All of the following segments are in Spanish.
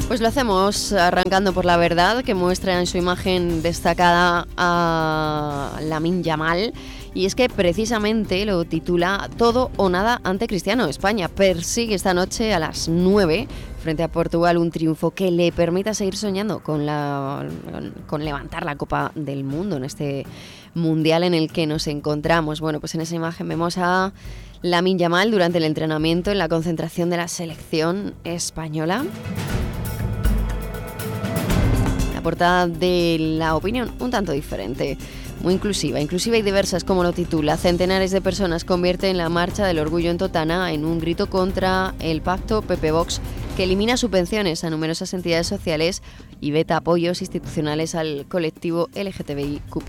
Pues lo hacemos arrancando por La Verdad, que muestra en su imagen destacada a Lamine Yamal. Y es que precisamente lo titula Todo o nada ante Cristiano. España persigue esta noche a las 9 frente a Portugal un triunfo que le permita seguir soñando con levantar la Copa del Mundo en este Mundial en el que nos encontramos. Bueno, pues en esa imagen vemos a Lamine Yamal durante el entrenamiento en la concentración de la selección española. La portada de La Opinión, un tanto diferente, muy inclusiva y diversa, es como lo titula. Centenares de personas convierten la Marcha del Orgullo en Totana en un grito contra el pacto PP-Vox, que elimina subvenciones a numerosas entidades sociales y veta apoyos institucionales al colectivo LGTBIQ+.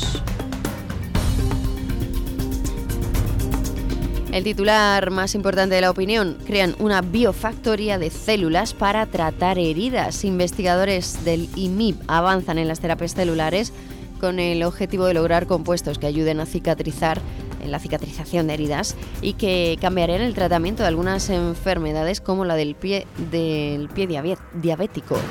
El titular más importante de La Opinión: crean una biofactoría de células para tratar heridas. Investigadores del IMIP avanzan en las terapias celulares con el objetivo de lograr compuestos que ayuden a cicatrizar en la cicatrización de heridas y que cambiarían el tratamiento de algunas enfermedades como la del pie diabético.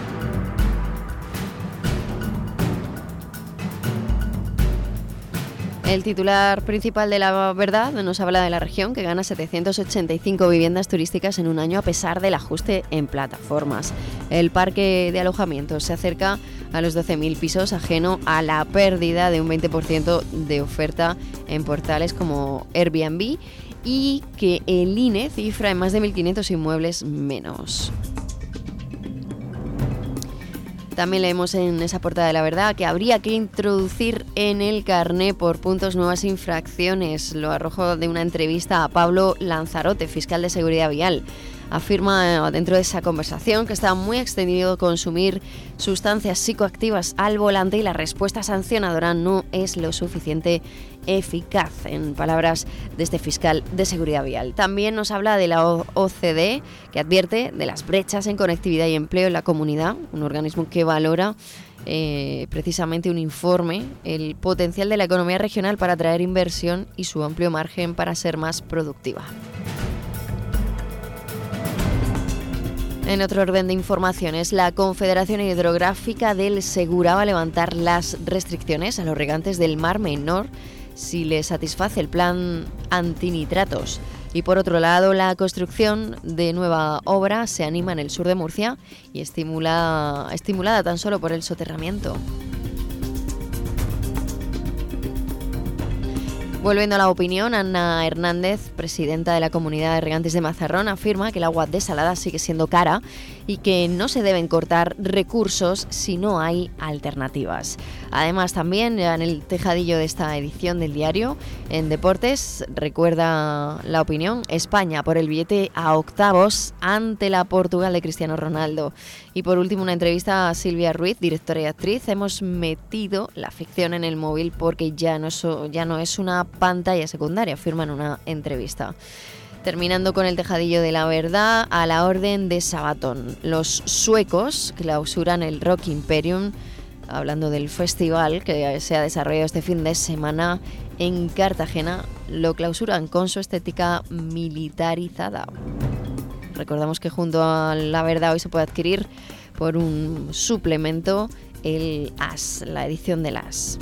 El titular principal de La Verdad nos habla de la región, que gana 785 viviendas turísticas en un año a pesar del ajuste en plataformas. El parque de alojamientos se acerca a los 12.000 pisos, ajeno a la pérdida de un 20% de oferta en portales como Airbnb, y que el INE cifra en más de 1.500 inmuebles menos. También leemos en esa portada de La Verdad que habría que introducir en el carné por puntos nuevas infracciones. Lo arrojó de una entrevista a Pablo Lanzarote, fiscal de Seguridad Vial. Afirma dentro de esa conversación que está muy extendido consumir sustancias psicoactivas al volante y la respuesta sancionadora no es lo suficiente eficaz, en palabras de este fiscal de Seguridad Vial. También nos habla de la OCDE, que advierte de las brechas en conectividad y empleo en la comunidad, un organismo que valora precisamente un informe, el potencial de la economía regional para atraer inversión y su amplio margen para ser más productiva. En otro orden de informaciones, la Confederación Hidrográfica del Segura va a levantar las restricciones a los regantes del Mar Menor si les satisface el plan antinitratos. Y por otro lado, la construcción de nueva obra se anima en el sur de Murcia y estimulada tan solo por el soterramiento. Volviendo a La Opinión, Ana Hernández, presidenta de la Comunidad de Regantes de Mazarrón, afirma que el agua desalada sigue siendo cara y que no se deben cortar recursos si no hay alternativas. Además, también en el tejadillo de esta edición del diario, en deportes, recuerda La Opinión, España por el billete a octavos ante la Portugal de Cristiano Ronaldo. Y por último, una entrevista a Silvia Ruiz, directora y actriz. Hemos metido la ficción en el móvil porque ya no es una pantalla secundaria, afirma en una entrevista. Terminando con el tejadillo de La Verdad, a la orden de Sabaton. Los suecos clausuran el Rock Imperium, hablando del festival que se ha desarrollado este fin de semana en Cartagena. Lo clausuran con su estética militarizada. Recordamos que junto a La Verdad hoy se puede adquirir por un suplemento el As, la edición del As.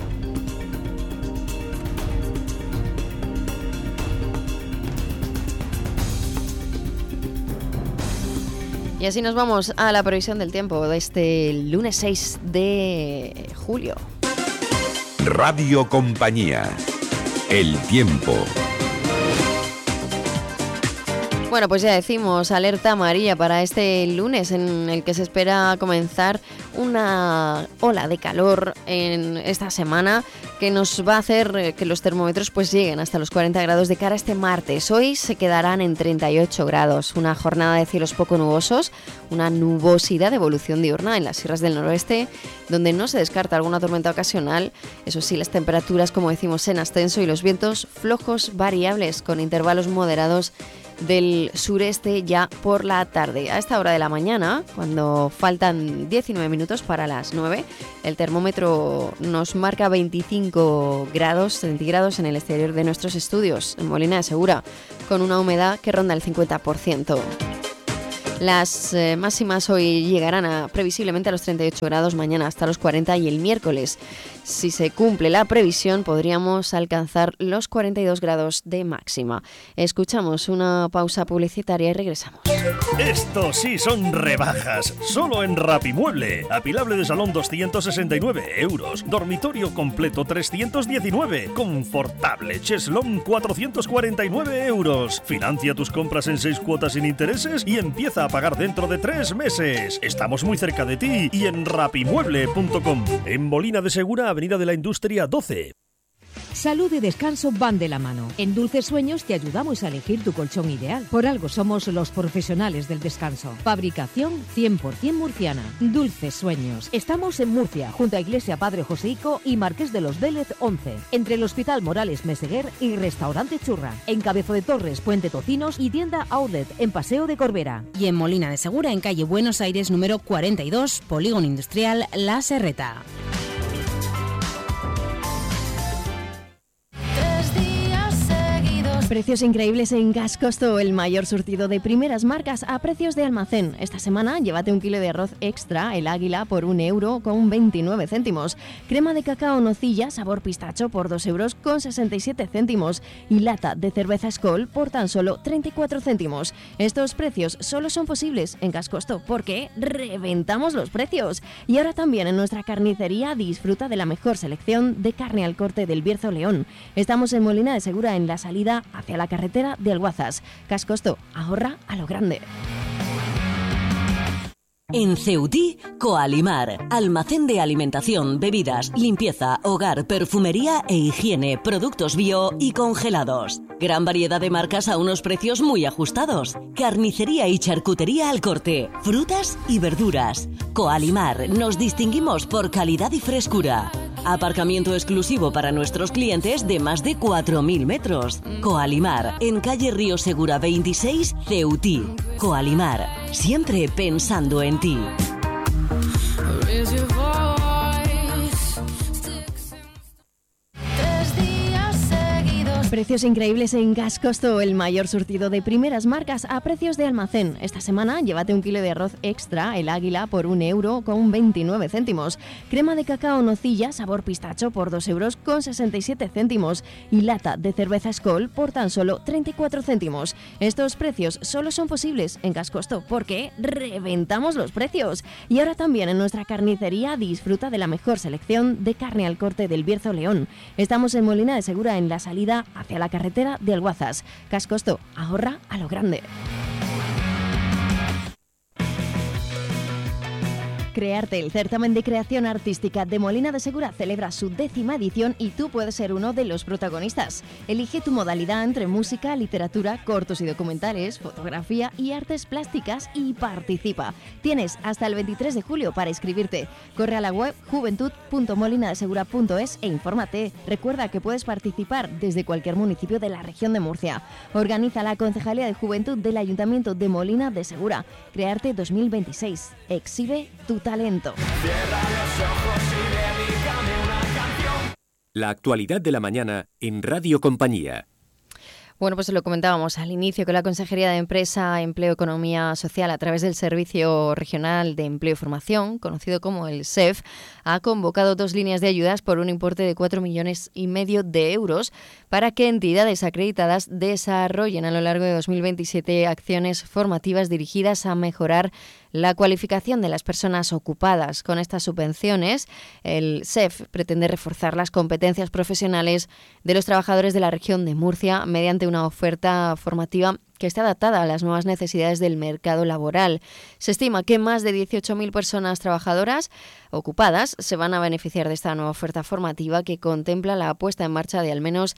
Y así nos vamos a la previsión del tiempo de este lunes 6 de julio. Radio Compañía. El tiempo. Bueno, pues ya decimos, alerta amarilla para este lunes en el que se espera comenzar una ola de calor en esta semana que nos va a hacer que los termómetros pues lleguen hasta los 40 grados de cara a este martes. Hoy se quedarán en 38 grados, una jornada de cielos poco nubosos, una nubosidad de evolución diurna en las sierras del noroeste, donde no se descarta alguna tormenta ocasional. Eso sí, las temperaturas, como decimos, en ascenso y los vientos flojos variables con intervalos moderados del sureste ya por la tarde. A esta hora de la mañana, cuando faltan 19 minutos para las 9, el termómetro nos marca 25 grados centígrados en el exterior de nuestros estudios, en Molina de Segura, con una humedad que ronda el 50%. Las máximas hoy llegarán previsiblemente a los 38 grados, mañana hasta los 40 y el miércoles, si se cumple la previsión, podríamos alcanzar los 42 grados de máxima. Escuchamos una pausa publicitaria y regresamos. Esto sí son rebajas, solo en Rapimueble. Apilable de salón 269 euros, dormitorio completo 319, confortable cheslón 449 euros. Financia tus compras en 6 cuotas sin intereses y empieza a pagar dentro de 3 meses. Estamos muy cerca de ti y en rapimueble.com. En Molina de Segura, Avenida de la Industria 12. Salud y descanso van de la mano. En Dulces Sueños te ayudamos a elegir tu colchón ideal. Por algo somos los profesionales del descanso. Fabricación 100% murciana. Dulces Sueños. Estamos en Murcia, junto a Iglesia Padre Joseico y Marqués de los Vélez 11. Entre el Hospital Morales Meseguer y Restaurante Churra. En Cabezo de Torres, Puente Tocinos y tienda Outlet en Paseo de Corbera. Y en Molina de Segura, en calle Buenos Aires número 42, Polígono Industrial La Serreta. Precios increíbles en Gas Costo, el mayor surtido de primeras marcas a precios de almacén. Esta semana llévate 1 kilo de arroz extra, el Águila, por 1,29 €. Crema de cacao nocilla, sabor pistacho, por 2,67 €. Y lata de cerveza Skol por tan solo 34 céntimos. Estos precios solo son posibles en Gas Costo porque reventamos los precios. Y ahora también en nuestra carnicería disfruta de la mejor selección de carne al corte del Bierzo León. Estamos en Molina de Segura, en la salida hacia la carretera de Alguazas. Gas Costo, ahorra a lo grande. En Ceutí, Coalimar, almacén de alimentación, bebidas, limpieza, hogar, perfumería e higiene, productos bio y congelados. Gran variedad de marcas a unos precios muy ajustados. Carnicería y charcutería al corte, frutas y verduras. Coalimar, nos distinguimos por calidad y frescura. Aparcamiento exclusivo para nuestros clientes de más de 4.000 metros. Coalimar, en calle Río Segura 26, Ceutí. Coalimar, siempre pensando en ti. Precios increíbles en Gas Costo, el mayor surtido de primeras marcas a precios de almacén. Esta semana llévate 1 kilo de arroz extra, el Águila, por 1,29 €. Crema de cacao nocilla, sabor pistacho, por 2,67 €. Y lata de cerveza Skol por tan solo 34 céntimos. Estos precios solo son posibles en Gas Costo porque reventamos los precios. Y ahora también en nuestra carnicería disfruta de la mejor selección de carne al corte del Bierzo León. Estamos en Molina de Segura, en la salida hacia la carretera de Alguazas. Gas Costo, ahorra a lo grande. Crearte, el certamen de creación artística de Molina de Segura celebra su 10ª edición y tú puedes ser uno de los protagonistas. Elige tu modalidad entre música, literatura, cortos y documentales, fotografía y artes plásticas y participa. Tienes hasta el 23 de julio para inscribirte. Corre a la web juventud.molinadesegura.es e infórmate. Recuerda que puedes participar desde cualquier municipio de la región de Murcia. Organiza la Concejalía de Juventud del Ayuntamiento de Molina de Segura. Crearte 2026. Exhibe tu talento. Cierra los ojos y dedícame una canción. La actualidad de la mañana en Radio Compañía. Bueno, pues lo comentábamos al inicio, que la Consejería de Empresa, Empleo y Economía Social, a través del Servicio Regional de Empleo y Formación, conocido como el SEF, ha convocado 2 líneas de ayudas por un importe de 4,5 millones de euros para que entidades acreditadas desarrollen a lo largo de 2027 acciones formativas dirigidas a mejorar la cualificación de las personas ocupadas. Con estas subvenciones, el SEF pretende reforzar las competencias profesionales de los trabajadores de la región de Murcia mediante una oferta formativa que esté adaptada a las nuevas necesidades del mercado laboral. Se estima que más de 18.000 personas trabajadoras ocupadas se van a beneficiar de esta nueva oferta formativa que contempla la puesta en marcha de al menos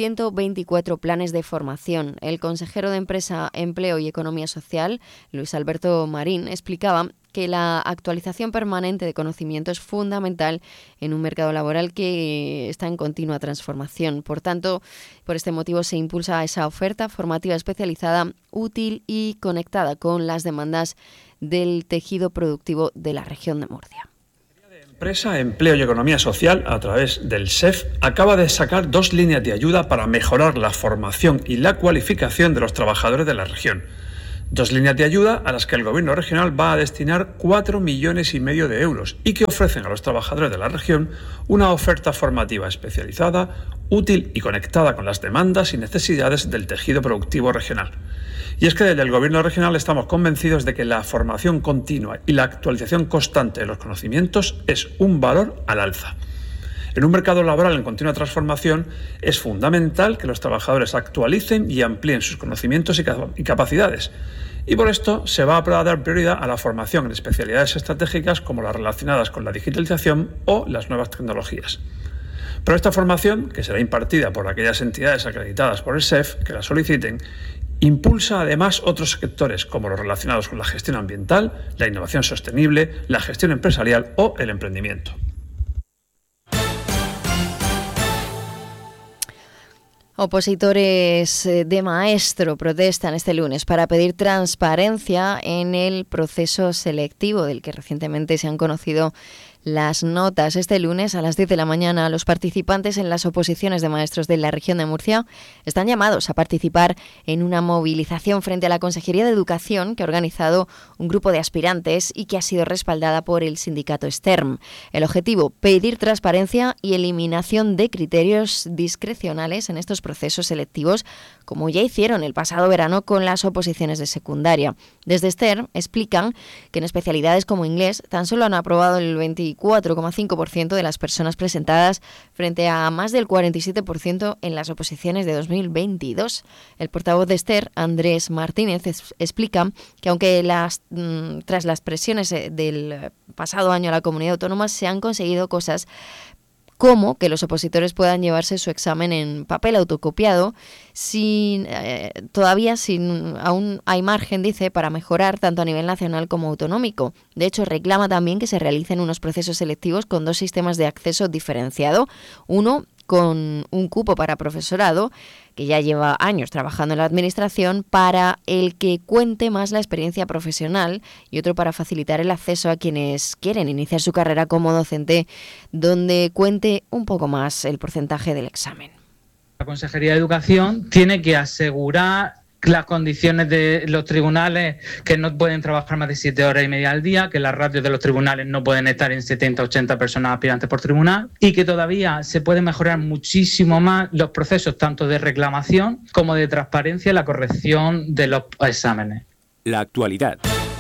124 planes de formación. El consejero de Empresa, Empleo y Economía Social, Luis Alberto Marín, explicaba que la actualización permanente de conocimiento es fundamental en un mercado laboral que está en continua transformación. Por tanto, por este motivo se impulsa esa oferta formativa especializada, útil y conectada con las demandas del tejido productivo de la región de Murcia. Empresa, Empleo y Economía Social, a través del SEF, acaba de sacar 2 líneas de ayuda para mejorar la formación y la cualificación de los trabajadores de la región. 2 líneas de ayuda a las que el Gobierno regional va a destinar 4,5 millones de euros y que ofrecen a los trabajadores de la región una oferta formativa especializada, útil y conectada con las demandas y necesidades del tejido productivo regional. Y es que desde el Gobierno regional estamos convencidos de que la formación continua y la actualización constante de los conocimientos es un valor al alza. En un mercado laboral en continua transformación, es fundamental que los trabajadores actualicen y amplíen sus conocimientos y capacidades. Y por esto se va a dar prioridad a la formación en especialidades estratégicas como las relacionadas con la digitalización o las nuevas tecnologías. Pero esta formación, que será impartida por aquellas entidades acreditadas por el SEF que la soliciten, impulsa además otros sectores como los relacionados con la gestión ambiental, la innovación sostenible, la gestión empresarial o el emprendimiento. Opositores de Maestro protestan este lunes para pedir transparencia en el proceso selectivo del que recientemente se han conocido las notas. Este lunes a las 10 de la mañana los participantes en las oposiciones de maestros de la región de Murcia están llamados a participar en una movilización frente a la Consejería de Educación que ha organizado un grupo de aspirantes y que ha sido respaldada por el sindicato STERM. El objetivo, pedir transparencia y eliminación de criterios discrecionales en estos procesos selectivos, como ya hicieron el pasado verano con las oposiciones de secundaria. Desde STERM explican que en especialidades como inglés tan solo han aprobado el 24,5% de las personas presentadas frente a más del 47% en las oposiciones de 2022. El portavoz de STERM, Andrés Martínez, explica que aunque tras las presiones del pasado año a la comunidad autónoma se han conseguido cosas como que los opositores puedan llevarse su examen en papel autocopiado, aún hay margen, dice, para mejorar tanto a nivel nacional como autonómico. De hecho, reclama también que se realicen unos procesos selectivos con 2 sistemas de acceso diferenciado, uno con un cupo para profesorado, que ya lleva años trabajando en la administración, para el que cuente más la experiencia profesional, y otro para facilitar el acceso a quienes quieren iniciar su carrera como docente, donde cuente un poco más el porcentaje del examen. La Consejería de Educación tiene que asegurar las condiciones de los tribunales, que no pueden trabajar más de 7 horas y media al día, que las ratios de los tribunales no pueden estar en 70 o 80 personas aspirantes por tribunal, y que todavía se pueden mejorar muchísimo más los procesos tanto de reclamación como de transparencia en la corrección de los exámenes. La actualidad.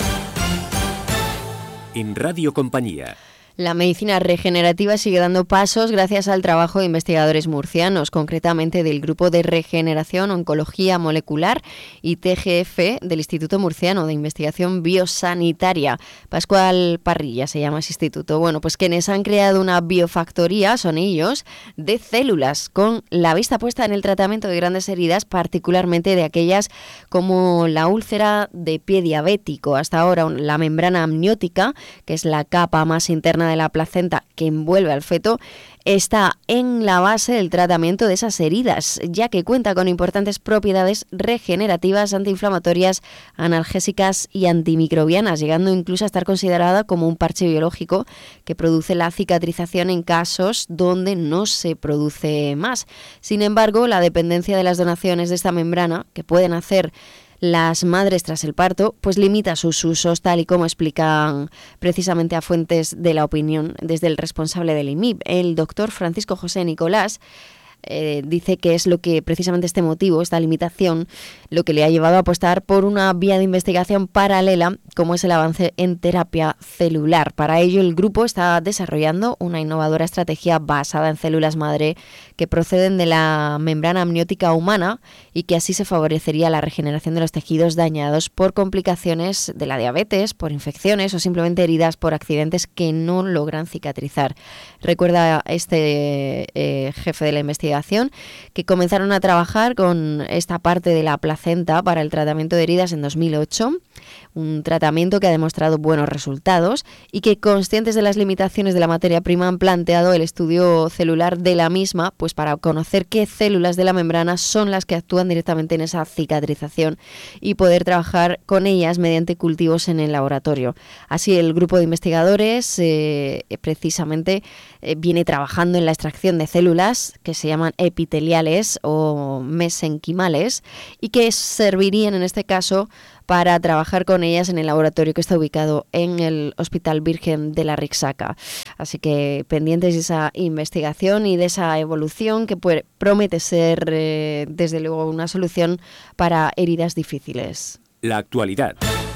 En Radio Compañía. La medicina regenerativa sigue dando pasos gracias al trabajo de investigadores murcianos, concretamente del Grupo de Regeneración, Oncología Molecular y TGF del Instituto Murciano de Investigación Biosanitaria. Pascual Parrilla se llama ese instituto. Bueno, pues quienes han creado una biofactoría son ellos, de células, con la vista puesta en el tratamiento de grandes heridas, particularmente de aquellas como la úlcera de pie diabético. Hasta ahora la membrana amniótica, que es la capa más interna de la placenta que envuelve al feto, está en la base del tratamiento de esas heridas, ya que cuenta con importantes propiedades regenerativas, antiinflamatorias, analgésicas y antimicrobianas, llegando incluso a estar considerada como un parche biológico que produce la cicatrización en casos donde no se produce más. Sin embargo, la dependencia de las donaciones de esta membrana, que pueden hacer las madres tras el parto, pues limita sus usos, tal y como explican precisamente a fuentes de la opinión desde el responsable del IMIP, el doctor Francisco José Nicolás. Dice que es lo que precisamente este motivo, esta limitación, lo que le ha llevado a apostar por una vía de investigación paralela como es el avance en terapia celular. Para ello el grupo está desarrollando una innovadora estrategia basada en células madre que proceden de la membrana amniótica humana y que así se favorecería la regeneración de los tejidos dañados por complicaciones de la diabetes, por infecciones o simplemente heridas por accidentes que no logran cicatrizar. Recuerda este jefe de la investigación que comenzaron a trabajar con esta parte de la placenta para el tratamiento de heridas en 2008, un tratamiento que ha demostrado buenos resultados y que, conscientes de las limitaciones de la materia prima, han planteado el estudio celular de la misma, pues para conocer qué células de la membrana son las que actúan directamente en esa cicatrización y poder trabajar con ellas mediante cultivos en el laboratorio. Así, el grupo de investigadores precisamente viene trabajando en la extracción de células que se llaman epiteliales o mesenquimales y que servirían en este caso para trabajar con ellas en el laboratorio que está ubicado en el Hospital Virgen de la Rixaca. Así que pendientes de esa investigación y de esa evolución que promete ser, desde luego, una solución para heridas difíciles. La actualidad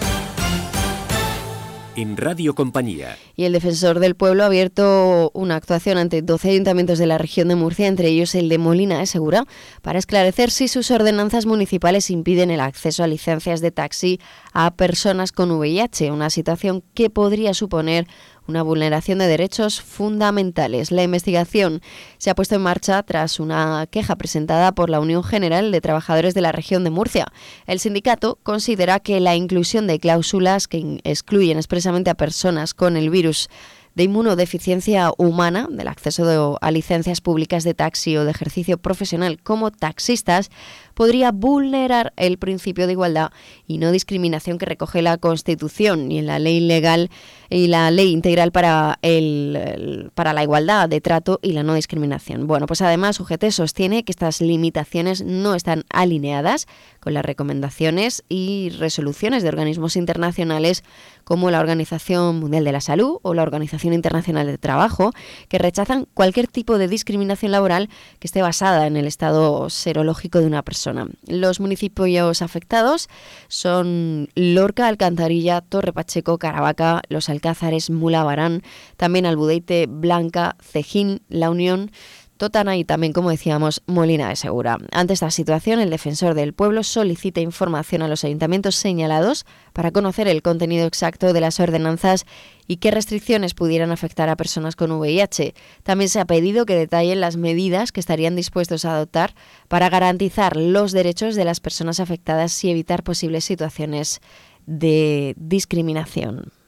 en Radio Compañía. Y el Defensor del Pueblo ha abierto una actuación ante 12 ayuntamientos de la región de Murcia, entre ellos el de Molina de Segura, para esclarecer si sus ordenanzas municipales impiden el acceso a licencias de taxi a personas con VIH, una situación que podría suponer una vulneración de derechos fundamentales. La investigación se ha puesto en marcha tras una queja presentada por la Unión General de Trabajadores de la Región de Murcia. El sindicato considera que la inclusión de cláusulas que excluyen expresamente a personas con el virus de inmunodeficiencia humana del acceso a licencias públicas de taxi o de ejercicio profesional como taxistas podría vulnerar el principio de igualdad y no discriminación que recoge la Constitución y en la ley legal y la ley integral para la igualdad de trato y la no discriminación. Bueno, pues además UGT sostiene que estas limitaciones no están alineadas con las recomendaciones y resoluciones de organismos internacionales como la Organización Mundial de la Salud o la Organización Internacional del Trabajo, que rechazan cualquier tipo de discriminación laboral que esté basada en el estado serológico de una persona. Los municipios afectados son Lorca, Alcantarilla, Torre Pacheco, Caravaca, Los Alcázares, Mulabarán, también Albudeite, Blanca, Cejín, La Unión, Totana y también, como decíamos, Molina de Segura. Ante esta situación, el Defensor del Pueblo solicita información a los ayuntamientos señalados para conocer el contenido exacto de las ordenanzas y qué restricciones pudieran afectar a personas con VIH. También se ha pedido que detallen las medidas que estarían dispuestos a adoptar para garantizar los derechos de las personas afectadas y evitar posibles situaciones de discriminación.